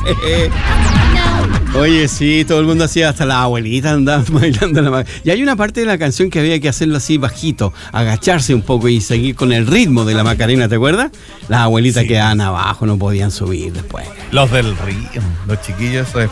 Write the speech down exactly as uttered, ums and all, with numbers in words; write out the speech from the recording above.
Oye, sí, todo el mundo hacía, hasta las abuelitas andaban bailando la Macarena. Y hay una parte de la canción que había que hacerlo así bajito, agacharse un poco y seguir con el ritmo de la Macarena, ¿te acuerdas? Las abuelitas sí. Quedaban abajo, no podían subir después. Los del río, los chiquillos, eso es